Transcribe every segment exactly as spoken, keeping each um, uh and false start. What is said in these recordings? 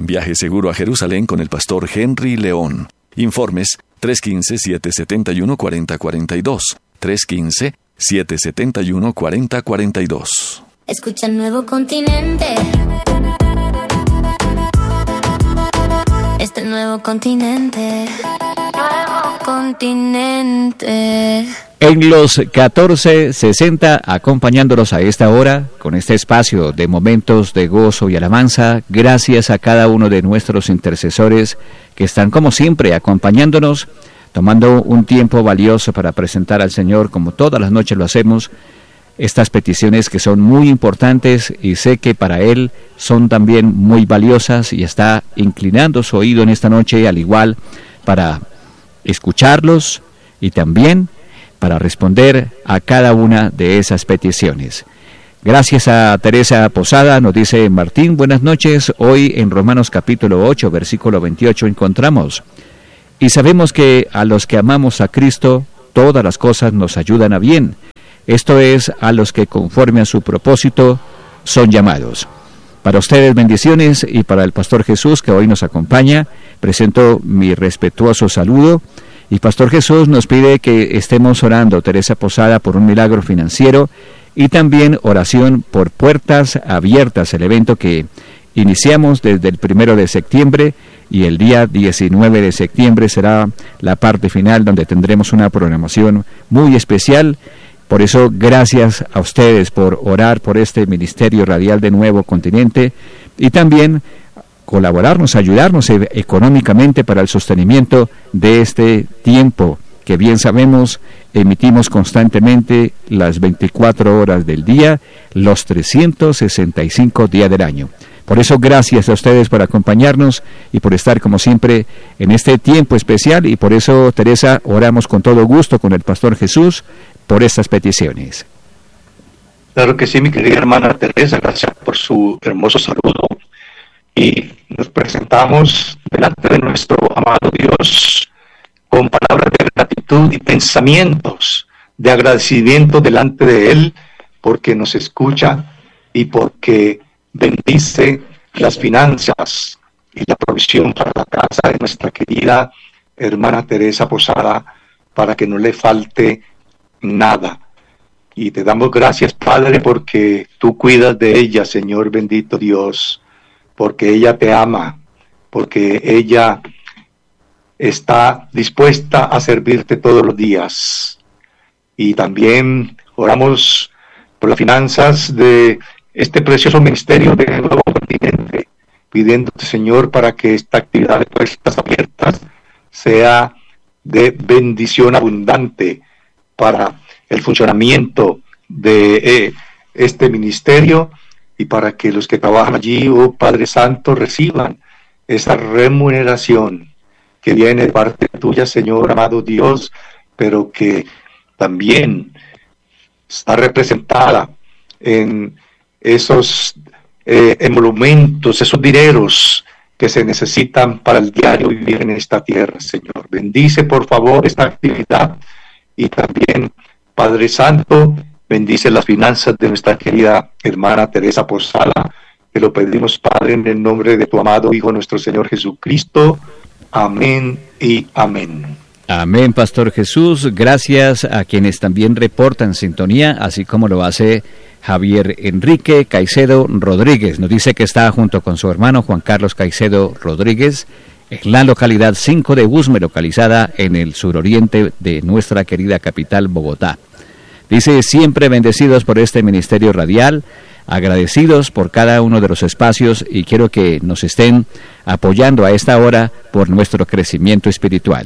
Viaje seguro a Jerusalén con el pastor Henry León. Informes tres uno cinco, siete siete uno, cuatro cero cuatro dos. tres uno cinco, siete siete uno, cuatro cero cuatro dos. Escucha el Nuevo Continente. Este Nuevo Continente. Nuevo Continente. En los catorce sesenta, acompañándolos a esta hora, con este espacio de momentos de gozo y alabanza, gracias a cada uno de nuestros intercesores que están como siempre acompañándonos, tomando un tiempo valioso para presentar al Señor, como todas las noches lo hacemos, estas peticiones que son muy importantes y sé que para Él son también muy valiosas, y está inclinando su oído en esta noche al igual para escucharlos y también para responder a cada una de esas peticiones. Gracias a Teresa Posada, nos dice Martín, buenas noches. Hoy en Romanos capítulo ocho, versículo veintiocho encontramos: y sabemos que a los que amamos a Cristo, todas las cosas nos ayudan a bien. Esto es, a los que conforme a su propósito son llamados. Para ustedes bendiciones, y para el Pastor Jesús que hoy nos acompaña, presento mi respetuoso saludo. Y Pastor Jesús nos pide que estemos orando, Teresa Posada, por un milagro financiero y también oración por Puertas Abiertas, el evento que iniciamos desde el primero de septiembre, y el día diecinueve de septiembre será la parte final donde tendremos una programación muy especial. Por eso, gracias a ustedes por orar por este ministerio radial de Nuevo Continente y también colaborarnos, ayudarnos económicamente para el sostenimiento de este tiempo que bien sabemos emitimos constantemente las veinticuatro horas del día, los trescientos sesenta y cinco días del año. Por eso, gracias a ustedes por acompañarnos y por estar como siempre en este tiempo especial, y por eso, Teresa, oramos con todo gusto con el Pastor Jesús por estas peticiones. Claro que sí, mi querida hermana Teresa, gracias por su hermoso saludo. Y nos presentamos delante de nuestro amado Dios con palabras de gratitud y pensamientos de agradecimiento delante de Él, porque nos escucha y porque bendice las finanzas y la provisión para la casa de nuestra querida hermana Teresa Posada, para que no le falte nada. Y te damos gracias, Padre, porque tú cuidas de ella, Señor bendito Dios, porque ella te ama, porque ella está dispuesta a servirte todos los días. Y también oramos por las finanzas de este precioso ministerio de Nuevo Continente, pidiéndote, Señor, para que esta actividad de Puertas Abiertas sea de bendición abundante para el funcionamiento de eh, este ministerio, y para que los que trabajan allí, oh Padre Santo, reciban esa remuneración que viene de parte tuya, Señor amado Dios, pero que también está representada en esos eh, emolumentos, esos dineros que se necesitan para el diario vivir en esta tierra, Señor. Bendice, por favor, esta actividad, y también, Padre Santo, bendice las finanzas de nuestra querida hermana Teresa Posada. Te lo pedimos, Padre, en el nombre de tu amado Hijo, nuestro Señor Jesucristo. Amén y amén. Amén, Pastor Jesús. Gracias a quienes también reportan sintonía, así como lo hace Javier Enrique Caicedo Rodríguez. Nos dice que está junto con su hermano Juan Carlos Caicedo Rodríguez en la localidad cinco de Usme, localizada en el suroriente de nuestra querida capital, Bogotá. Dice: siempre bendecidos por este ministerio radial, agradecidos por cada uno de los espacios, y quiero que nos estén apoyando a esta hora por nuestro crecimiento espiritual.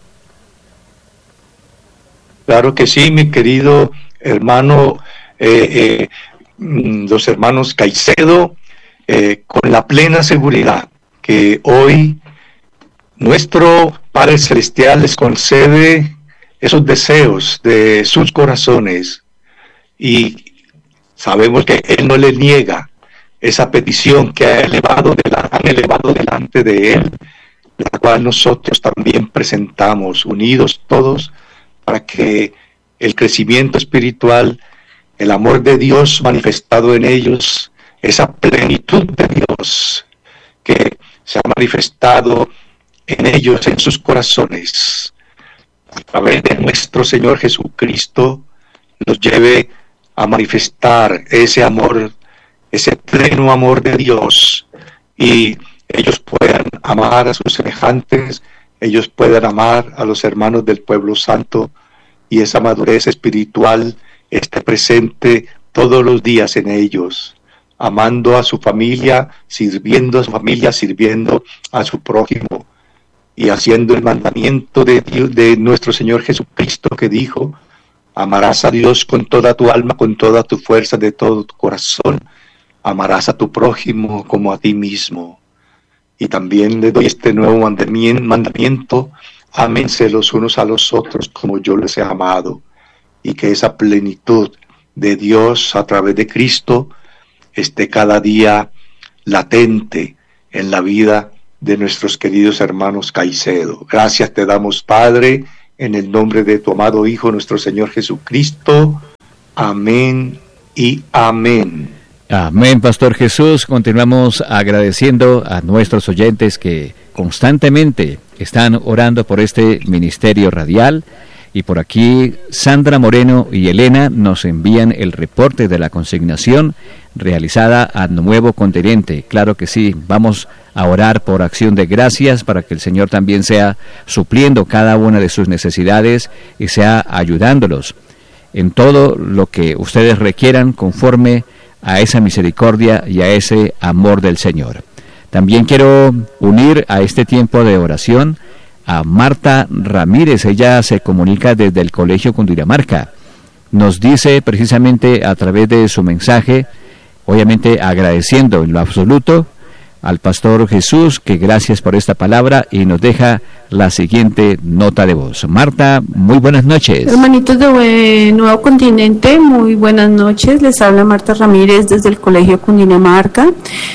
Claro que sí, mi querido hermano, eh, eh, los hermanos Caicedo, eh, con la plena seguridad que hoy nuestro Padre Celestial les concede esos deseos de sus corazones, y sabemos que Él no le niega esa petición que ha elevado, han elevado delante de Él, la cual nosotros también presentamos, unidos todos, para que el crecimiento espiritual, el amor de Dios manifestado en ellos, esa plenitud de Dios que ha manifestado en ellos, en sus corazones, a través de nuestro Señor Jesucristo, nos lleve a manifestar ese amor, ese pleno amor de Dios, y ellos puedan amar a sus semejantes, ellos puedan amar a los hermanos del pueblo santo, y esa madurez espiritual esté presente todos los días en ellos, amando a su familia, sirviendo a su familia, sirviendo a su prójimo, y haciendo el mandamiento de Dios, de nuestro Señor Jesucristo, que dijo: amarás a Dios con toda tu alma, con toda tu fuerza, de todo tu corazón. Amarás a tu prójimo como a ti mismo. Y también le doy este nuevo mandamiento: ámense los unos a los otros como yo les he amado. Y que esa plenitud de Dios a través de Cristo esté cada día latente en la vida de nuestros queridos hermanos Caicedo. Gracias te damos, Padre, en el nombre de tu amado Hijo, nuestro Señor Jesucristo. Amén y amén. Amén, Pastor Jesús. Continuamos agradeciendo a nuestros oyentes que constantemente están orando por este ministerio radial. Y por aquí Sandra Moreno y Elena nos envían el reporte de la consignación realizada a Nuevo Continente. Claro que sí, vamos a orar por acción de gracias para que el Señor también sea supliendo cada una de sus necesidades y sea ayudándolos en todo lo que ustedes requieran conforme a esa misericordia y a ese amor del Señor. También quiero unir a este tiempo de oración a Marta Ramírez. Ella se comunica desde el Colegio Cundinamarca. Nos dice precisamente a través de su mensaje, obviamente agradeciendo en lo absoluto al Pastor Jesús, que gracias por esta palabra, y nos deja la siguiente nota de voz. Marta, muy buenas noches. Hermanitos de Nuevo Continente, muy buenas noches. Les habla Marta Ramírez desde el Colegio Cundinamarca.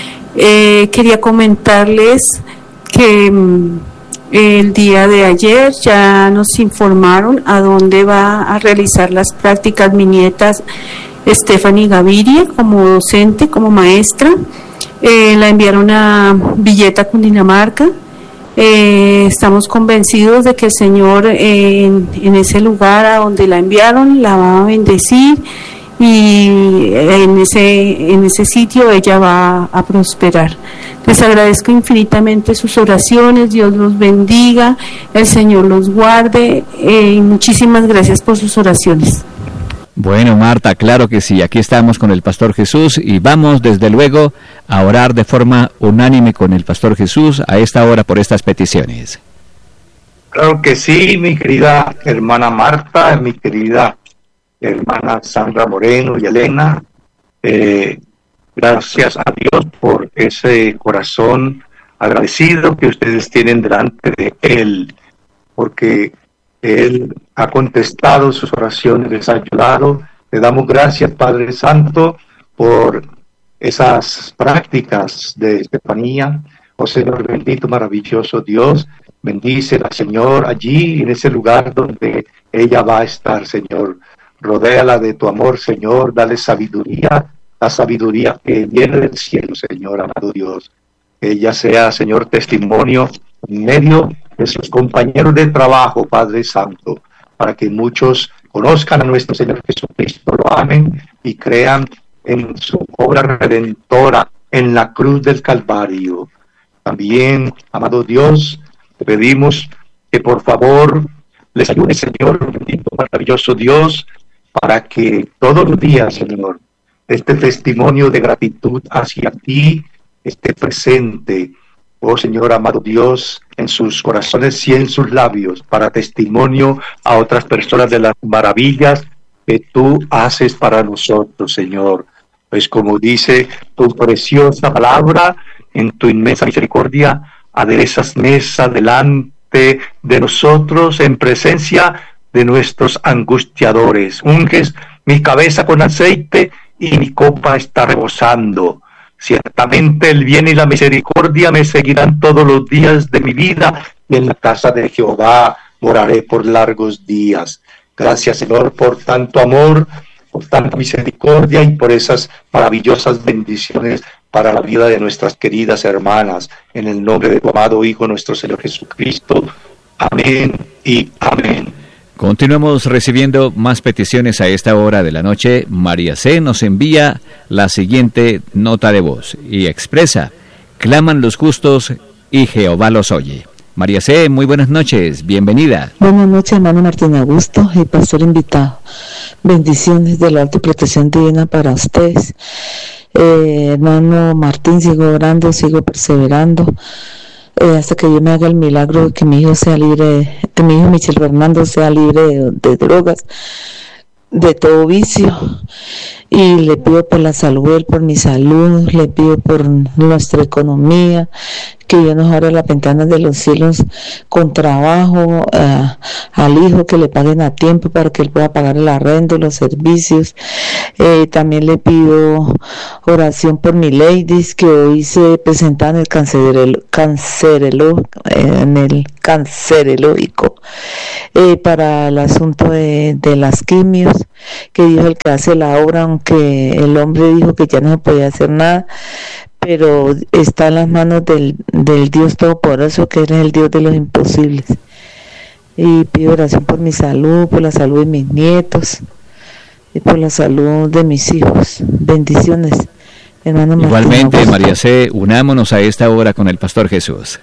Eh, quería comentarles que mmm, el día de ayer ya nos informaron a dónde va a realizar las prácticas mi nieta Stephanie Gaviria como docente, como maestra. Eh, la enviaron a Villeta, Cundinamarca. Eh, estamos convencidos de que el Señor eh, en, en ese lugar a donde la enviaron la va a bendecir, y en ese, en ese sitio ella va a prosperar. Les agradezco infinitamente sus oraciones, Dios los bendiga, el Señor los guarde, eh, y muchísimas gracias por sus oraciones. Bueno, Marta, claro que sí, aquí estamos con el Pastor Jesús y vamos desde luego a orar de forma unánime con el Pastor Jesús a esta hora por estas peticiones. Claro que sí, mi querida hermana Marta, mi querida hermana Sandra Moreno y Elena, eh, gracias a Dios por ese corazón agradecido que ustedes tienen delante de Él, porque Él ha contestado sus oraciones, les ha ayudado. Le damos gracias, Padre Santo, por esas prácticas de Estefanía. Oh Señor bendito, maravilloso Dios, bendícela, Señor, allí en ese lugar donde ella va a estar, Señor. Rodéala de tu amor, Señor, dale sabiduría, la sabiduría que viene del cielo, Señor, amado Dios. Que ella sea, Señor, testimonio en medio de sus compañeros de trabajo, Padre Santo, para que muchos conozcan a nuestro Señor Jesucristo, lo amen y crean en su obra redentora en la cruz del Calvario. También, amado Dios, te pedimos que por favor les ayude, Señor, bendito, maravilloso Dios, para que todos los días, Señor, este testimonio de gratitud hacia ti esté presente, oh Señor, amado Dios, en sus corazones y en sus labios, para testimonio a otras personas de las maravillas que tú haces para nosotros, Señor. Pues como dice tu preciosa palabra, en tu inmensa misericordia, aderezas mesa delante de nosotros en presencia de nuestros angustiadores. Unges mi cabeza con aceite y mi copa está rebosando. Ciertamente el bien y la misericordia me seguirán todos los días de mi vida, y en la casa de Jehová moraré por largos días. Gracias, Señor, por tanto amor, por tanta misericordia y por esas maravillosas bendiciones para la vida de nuestras queridas hermanas, en el nombre de tu amado Hijo, nuestro Señor Jesucristo. Amén y amén. Continuamos recibiendo más peticiones a esta hora de la noche. María C. nos envía la siguiente nota de voz y expresa: claman los justos y Jehová los oye. María C., muy buenas noches, bienvenida. Buenas noches, hermano Martín Augusto y pastor invitado. Bendiciones de la alta protección divina para ustedes. Eh, hermano Martín, sigo orando, sigo perseverando. Eh, hasta que yo me haga el milagro de que mi hijo sea libre, de, que mi hijo Michel Fernando sea libre de, de drogas, de todo vicio. Y le pido por la salud, él por mi salud, le pido por nuestra economía, que Dios nos abra las ventanas de los cielos con trabajo, uh, al hijo, que le paguen a tiempo para que él pueda pagar el arrendo, los servicios. Eh, también le pido oración por mi ladies, que hoy se presenta en el cancerelo, cancerelo, eh, en el cancerológico, eh, para el asunto de, de las quimios, que Dios es el que hace la obra, aunque el hombre dijo que ya no se podía hacer nada, pero está en las manos del, del Dios Todopoderoso, que es el Dios de los imposibles. Y pido oración por mi salud, por la salud de mis nietos y por la salud de mis hijos. Bendiciones, hermano Martín. Igualmente, María C., unámonos a esta hora con el Pastor Jesús.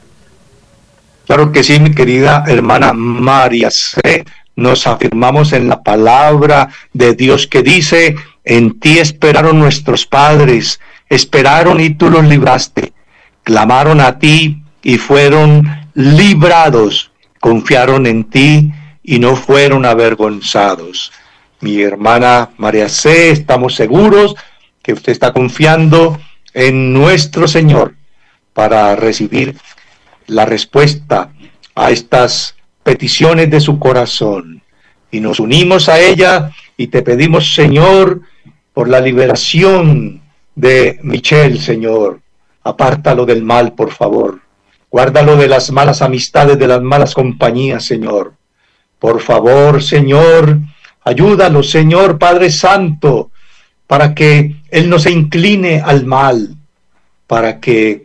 Claro que sí, mi querida hermana María C., nos afirmamos en la palabra de Dios que dice: en ti esperaron nuestros padres, esperaron y tú los libraste, clamaron a ti y fueron librados, confiaron en ti y no fueron avergonzados. Mi hermana María C., estamos seguros que usted está confiando en nuestro Señor para recibir la respuesta a estas peticiones de su corazón, y nos unimos a ella y te pedimos, Señor, por la liberación de Michelle, Señor. Apártalo del mal, por favor. Guárdalo de las malas amistades, de las malas compañías, Señor. Por favor, Señor, ayúdalo, Señor Padre Santo, para que él no se incline al mal, para que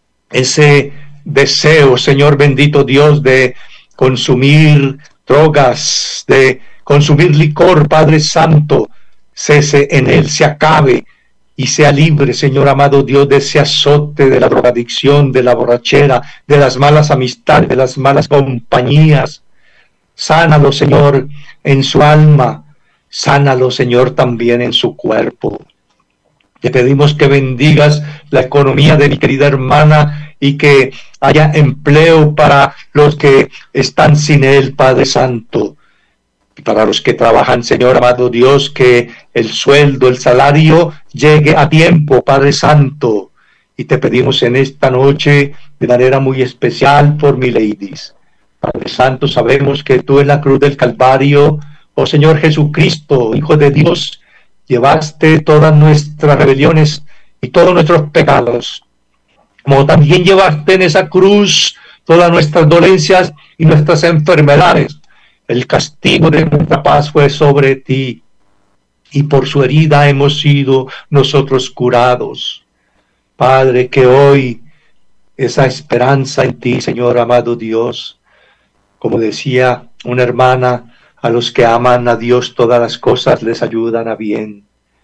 ese deseo, Señor bendito Dios, de consumir drogas, de consumir licor, Padre Santo, cese en él, se acabe y sea libre, Señor amado Dios, de ese azote de la drogadicción, de la borrachera, de las malas amistades, de las malas compañías. Sánalo, Señor, en su alma, sánalo, Señor, también en su cuerpo. Te pedimos que bendigas la economía de mi querida hermana y que haya empleo para los que están sin él, Padre Santo. Y para los que trabajan, Señor amado Dios, que el sueldo, el salario llegue a tiempo, Padre Santo. Y te pedimos en esta noche de manera muy especial por mi ladies. Padre Santo, sabemos que tú en la cruz del Calvario, oh Señor Jesucristo, Hijo de Dios, llevaste todas nuestras rebeliones y todos nuestros pecados, como también llevaste en esa cruz todas nuestras dolencias y nuestras enfermedades. El castigo de nuestra paz fue sobre ti, y por su herida hemos sido nosotros curados. Padre, que hoy esa esperanza en ti, Señor amado Dios, como decía una hermana, a los que aman a Dios todas las cosas les ayudan a bien.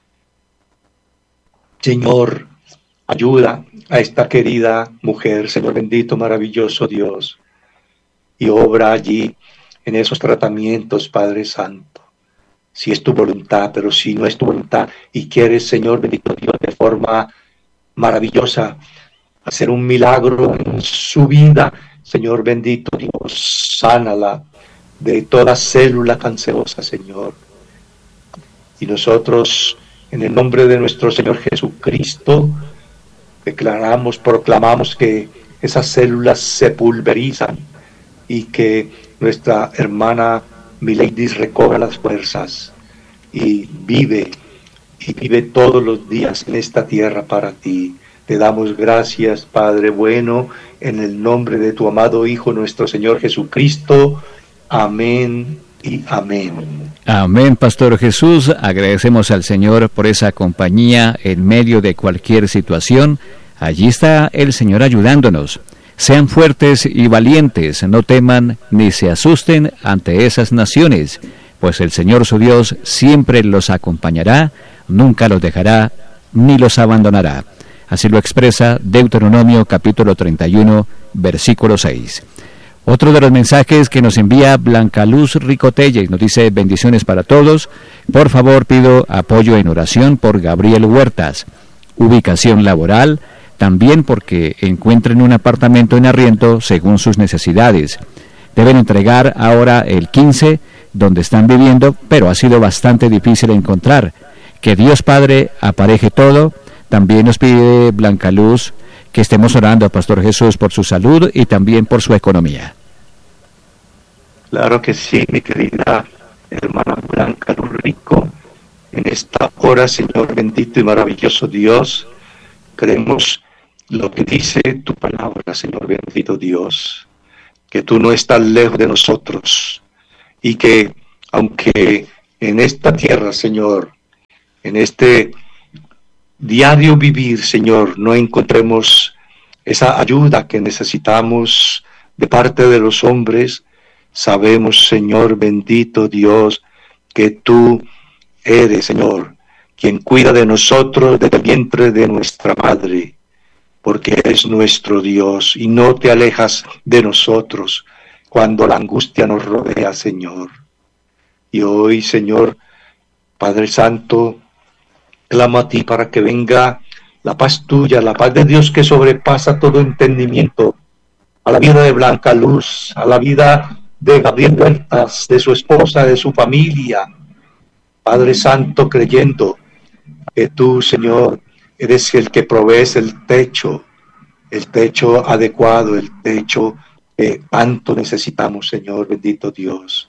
Señor, ayuda a esta querida mujer, Señor bendito, maravilloso Dios, y obra allí en esos tratamientos, Padre Santo. Si es tu voluntad, pero si no es tu voluntad y quieres, Señor bendito Dios, de forma maravillosa, hacer un milagro en su vida, Señor bendito Dios, sánala de toda célula cancerosa, Señor. Y nosotros, en el nombre de nuestro Señor Jesucristo, declaramos, proclamamos que esas células se pulverizan y que nuestra hermana Mileidis recobra las fuerzas y vive, y vive todos los días en esta tierra para ti. Te damos gracias, Padre bueno, en el nombre de tu amado Hijo, nuestro Señor Jesucristo. Amén y amén. Amén, Pastor Jesús. Agradecemos al Señor por esa compañía en medio de cualquier situación. Allí está el Señor ayudándonos. Sean fuertes y valientes, no teman ni se asusten ante esas naciones, pues el Señor su Dios siempre los acompañará, nunca los dejará ni los abandonará. Así lo expresa Deuteronomio capítulo treinta y uno, versículo seis. Otro de los mensajes que nos envía Blanca Luz Ricotelle nos dice: bendiciones para todos. Por favor, pido apoyo en oración por Gabriel Huertas. Ubicación laboral, también porque encuentren un apartamento en arriendo según sus necesidades. Deben entregar ahora el quince donde están viviendo, pero ha sido bastante difícil encontrar. Que Dios Padre apareje todo. También nos pide Blanca Luz que estemos orando a Pastor Jesús por su salud y también por su economía. Claro que sí, mi querida hermana Blanca Luz Rico. En esta hora, Señor bendito y maravilloso Dios, creemos lo que dice tu palabra, Señor bendito Dios, que tú no estás lejos de nosotros y que aunque en esta tierra, Señor, en este diario vivir, Señor, no encontremos esa ayuda que necesitamos de parte de los hombres, sabemos, Señor bendito Dios, que tú eres, Señor, quien cuida de nosotros desde el vientre de nuestra madre, porque eres nuestro Dios y no te alejas de nosotros cuando la angustia nos rodea, Señor. Y hoy, Señor, Padre Santo, clamo a ti para que venga la paz tuya, la paz de Dios que sobrepasa todo entendimiento, a la vida de Blanca Luz, a la vida de Gabriel Huertas, de su esposa, de su familia. Padre Santo, creyendo que tú, Señor, eres el que provees el techo, el techo adecuado, el techo que tanto necesitamos, Señor, bendito Dios.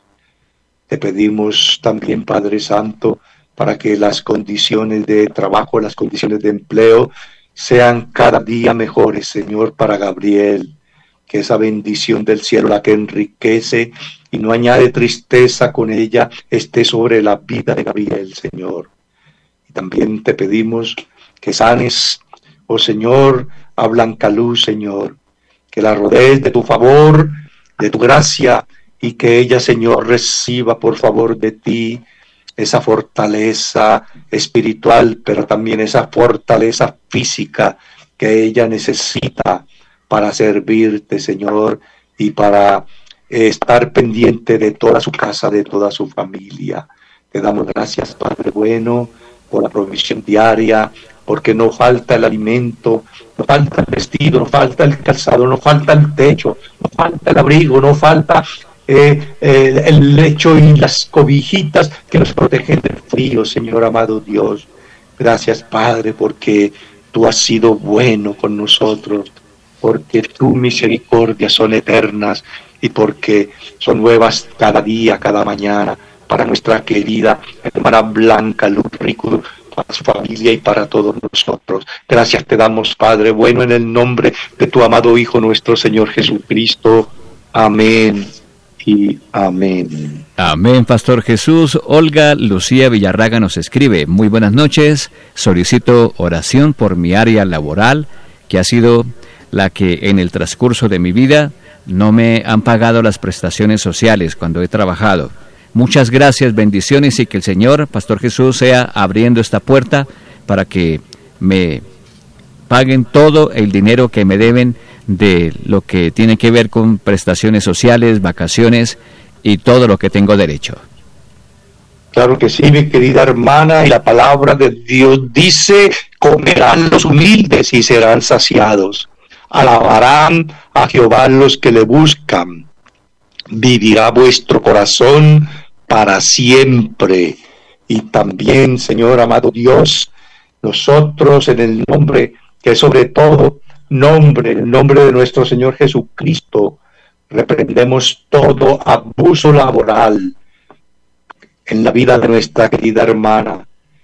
Te pedimos también, Padre Santo, para que las condiciones de trabajo, las condiciones de empleo sean cada día mejores, Señor, para Gabriel. Que esa bendición del cielo, la que enriquece y no añade tristeza con ella, esté sobre la vida de Gabriel, Señor. Y también te pedimos que sanes, oh Señor, a Blanca Luz, Señor, que la rodees de tu favor, de tu gracia, y que ella, Señor, reciba por favor de ti esa fortaleza espiritual, pero también esa fortaleza física que ella necesita para servirte, Señor, y para eh, estar pendiente de toda su casa, de toda su familia. Te damos gracias, Padre bueno, por la provisión diaria, porque no falta el alimento, no falta el vestido, no falta el calzado, no falta el techo, no falta el abrigo, no falta eh, eh, el lecho y las cobijitas que nos protegen del frío, Señor amado Dios. Gracias, Padre, porque tú has sido bueno con nosotros, porque tus misericordias son eternas y porque son nuevas cada día, cada mañana, para nuestra querida hermana Blanca Luz Rico, para su familia y para todos nosotros. Gracias te damos, Padre bueno, en el nombre de tu amado Hijo, nuestro Señor Jesucristo. Amén y amén. Amén, Pastor Jesús. Olga Lucía Villarraga nos escribe: muy buenas noches, solicito oración por mi área laboral, que ha sido la que en el transcurso de mi vida no me han pagado las prestaciones sociales cuando he trabajado. Muchas gracias, bendiciones, y que el Señor, Pastor Jesús, sea abriendo esta puerta para que me paguen todo el dinero que me deben de lo que tiene que ver con prestaciones sociales, vacaciones y todo lo que tengo derecho. Claro que sí, mi querida hermana, y la palabra de Dios dice: comerán los humildes y serán saciados. Alabarán a Jehová los que le buscan. Vivirá vuestro corazón para siempre. Y también, Señor amado Dios, nosotros en el nombre que sobre todo nombre, el nombre de nuestro Señor Jesucristo, reprendemos todo abuso laboral en la vida de nuestra querida hermana.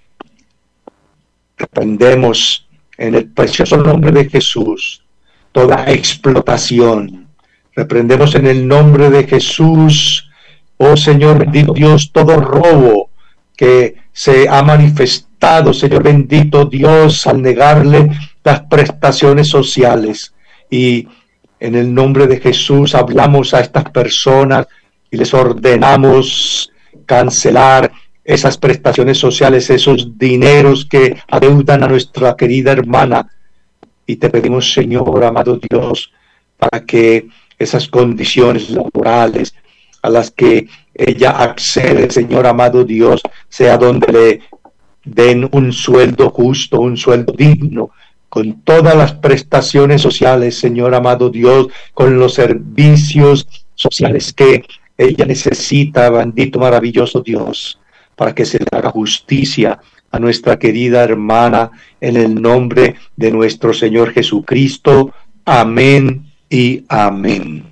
Reprendemos en el precioso nombre de Jesús toda explotación. Reprendemos en el nombre de Jesús oh Señor bendito Dios, todo robo que se ha manifestado, Señor bendito Dios, al negarle las prestaciones sociales. Y en el nombre de Jesús hablamos a estas personas y les ordenamos cancelar esas prestaciones sociales, esos dineros que adeudan a nuestra querida hermana. Y te pedimos, Señor, amado Dios, para que esas condiciones laborales a las que ella accede, Señor amado Dios, sea donde le den un sueldo justo, un sueldo digno, con todas las prestaciones sociales, Señor amado Dios, con los servicios sociales que ella necesita, bendito, maravilloso Dios, para que se le haga justicia a nuestra querida hermana, en el nombre de nuestro Señor Jesucristo. Amén y amén.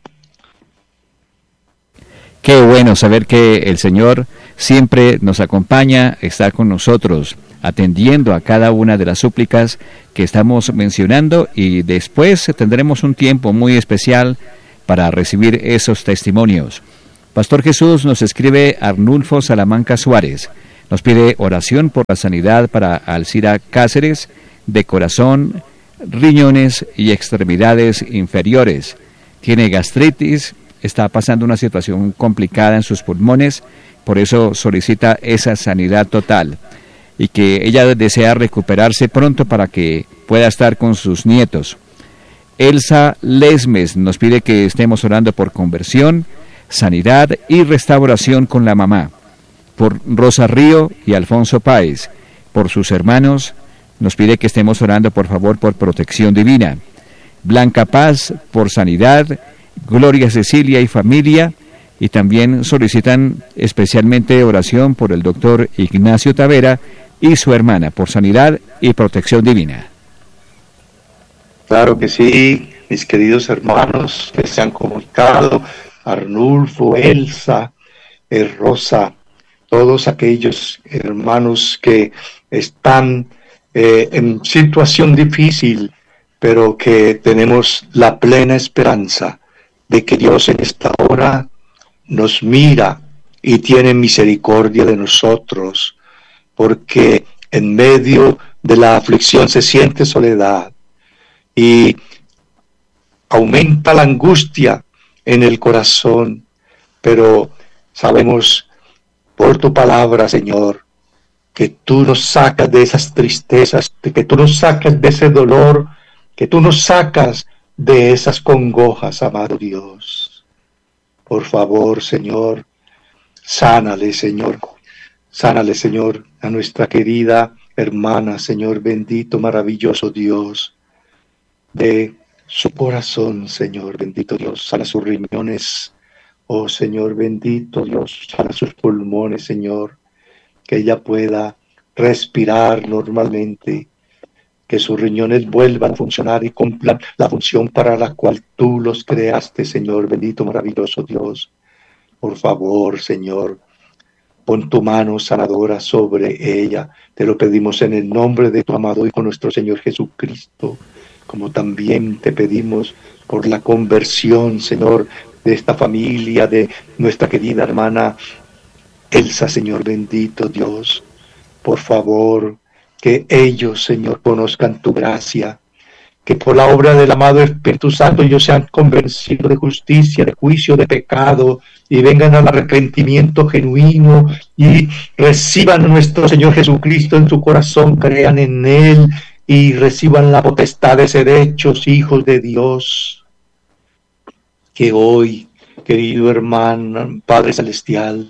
Qué bueno saber que el Señor siempre nos acompaña, está con nosotros, atendiendo a cada una de las súplicas que estamos mencionando, y después tendremos un tiempo muy especial para recibir esos testimonios. Pastor Jesús, nos escribe Arnulfo Salamanca Suárez, nos pide oración por la sanidad para Alcira Cáceres, de corazón, riñones y extremidades inferiores. Tiene gastritis, está pasando una situación complicada en sus pulmones, por eso solicita esa sanidad total, y que ella desea recuperarse pronto para que pueda estar con sus nietos. Elsa Lesmes nos pide que estemos orando por conversión, sanidad y restauración con la mamá. Por Rosa Río y Alfonso Páez, por sus hermanos, nos pide que estemos orando por favor por protección divina. Blanca Paz por sanidad, Gloria Cecilia y familia, y también solicitan especialmente oración por el doctor Ignacio Tavera y su hermana por sanidad y protección divina. Claro que sí, mis queridos hermanos que se han comunicado, Arnulfo, Elsa, eh, Rosa, todos aquellos hermanos que están eh, en situación difícil, pero que tenemos la plena esperanza de que Dios en esta hora nos mira y tiene misericordia de nosotros, porque en medio de la aflicción se siente soledad y aumenta la angustia en el corazón, pero sabemos por tu palabra, Señor, que tú nos sacas de esas tristezas, de que tú nos sacas de ese dolor, que tú nos sacas de esas congojas, amado Dios. Por favor, Señor, sánale, Señor, sánale, Señor, a nuestra querida hermana, Señor bendito, maravilloso Dios, de su corazón, Señor bendito Dios, sana sus riñones, oh Señor bendito Dios, sana sus pulmones, Señor, que ella pueda respirar normalmente, que sus riñones vuelvan a funcionar y cumplan la función para la cual tú los creaste, Señor bendito, maravilloso Dios. Por favor, Señor, pon tu mano sanadora sobre ella. Te lo pedimos en el nombre de tu amado Hijo, nuestro Señor Jesucristo, como también te pedimos por la conversión, Señor, de esta familia, de nuestra querida hermana Elsa, Señor bendito Dios. Por favor, que ellos, Señor, conozcan tu gracia, que por la obra del amado Espíritu Santo ellos sean convencidos de justicia, de juicio, de pecado, y vengan al arrepentimiento genuino y reciban a nuestro Señor Jesucristo en su corazón, crean en Él y reciban la potestad de ser hechos hijos de Dios. Que hoy, querido hermano, Padre Celestial,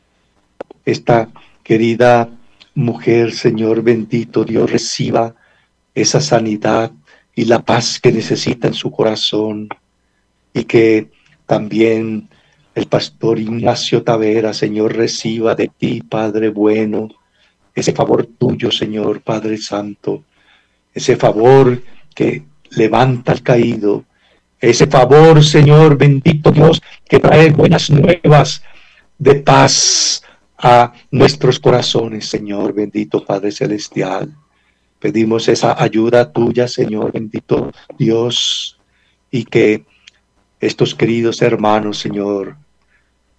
esta querida mujer, Señor bendito Dios, reciba esa sanidad y la paz que necesita en su corazón, y que también el pastor Ignacio Tavera, Señor, reciba de ti, Padre bueno, ese favor tuyo, Señor Padre Santo, ese favor que levanta al caído, ese favor, Señor bendito Dios, que trae buenas nuevas de paz a nuestros corazones, Señor bendito Padre Celestial. Pedimos esa ayuda tuya, Señor bendito Dios, y que estos queridos hermanos, Señor,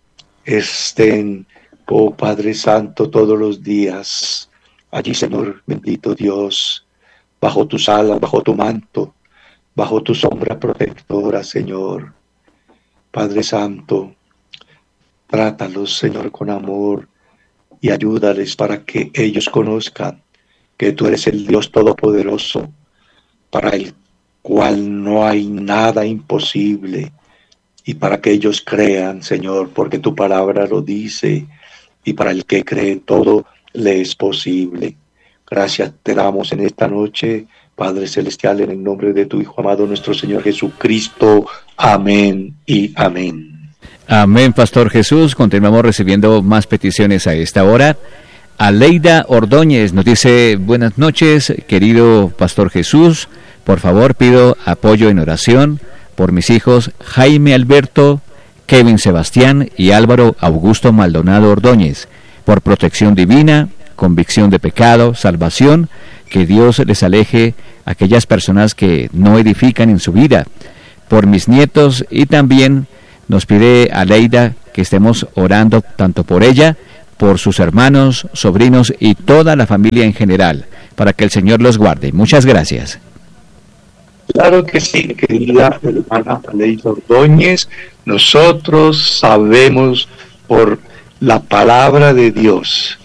estén, oh Padre Santo, todos los días allí, Señor bendito Dios, bajo tus alas, bajo tu manto, bajo tu sombra protectora, Señor. Padre Santo, trátalos, Señor, con amor y ayúdales para que ellos conozcan que tú eres el Dios Todopoderoso, para el cual no hay nada imposible, y para que ellos crean, Señor, porque tu palabra lo dice, y para el que cree todo le es posible. Gracias te damos en esta noche, Padre Celestial, en el nombre de tu Hijo amado, nuestro Señor Jesucristo. Amén y amén. Amén, Pastor Jesús. Continuamos recibiendo más peticiones a esta hora. Aleida Ordóñez nos dice: buenas noches, querido Pastor Jesús. Por favor, pido apoyo en oración por mis hijos Jaime Alberto, Kevin Sebastián y Álvaro Augusto Maldonado Ordóñez, por protección divina, convicción de pecado, salvación, que Dios les aleje a aquellas personas que no edifican en su vida, por mis nietos, y también nos pide Aleida que estemos orando tanto por ella, por sus hermanos, sobrinos y toda la familia en general, para que el Señor los guarde. Muchas gracias. Claro que sí, querida hermana Aleida Ordóñez, nosotros sabemos por la palabra de Dios